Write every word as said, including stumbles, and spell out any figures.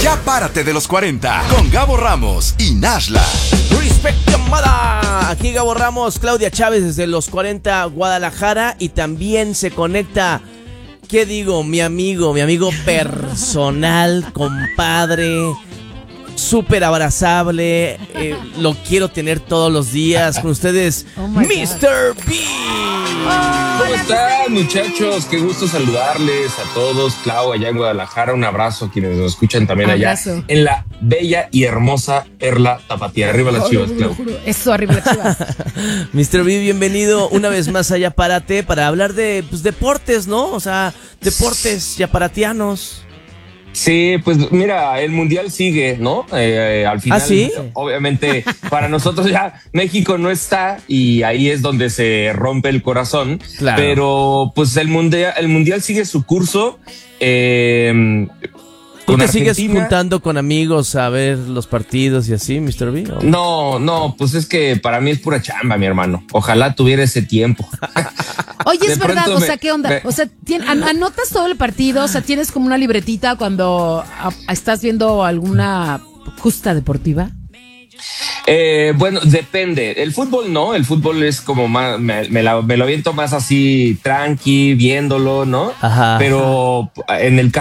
Ya párate de los cuarenta con Gabo Ramos y Nashla. Respect llamada. Aquí Gabo Ramos, Claudia Chávez desde los cuarenta Guadalajara, y también se conecta, ¿qué digo? Mi amigo, mi amigo personal, compadre, súper abrazable, eh, lo quiero tener todos los días con ustedes, oh mister B. ¿Cómo están, muchachos? Qué gusto saludarles a todos. Clau, allá en Guadalajara, un abrazo a quienes nos escuchan también abrazo. allá en la bella y hermosa Perla Tapatía. Arriba las Chivas, Clau. Eso, arriba las Chivas. mister B, bienvenido una vez más allá Párate para hablar de pues, deportes, ¿no? O sea, deportes yaparatianos. Sí, pues mira, el mundial sigue, ¿no? Eh, al final, ¿Ah, sí? Obviamente, para nosotros ya México no está y ahí es donde se rompe el corazón. Claro. Pero pues el mundial, el mundial sigue su curso. Eh, ¿Tú te Argentina. sigues juntando con amigos a ver los partidos y así, mister B? ¿O? No, no, pues es que para mí es pura chamba, mi hermano. Ojalá tuviera ese tiempo. Oye, es verdad, o sea, ¿qué onda? Me, o sea, ¿an ¿anotas todo el partido? O sea, ¿tienes como una libretita cuando a, a estás viendo alguna justa deportiva? Eh, bueno, depende. El fútbol no, el fútbol es como más, me, me, la, me lo aviento más así tranqui, viéndolo, ¿no? Ajá. Pero en el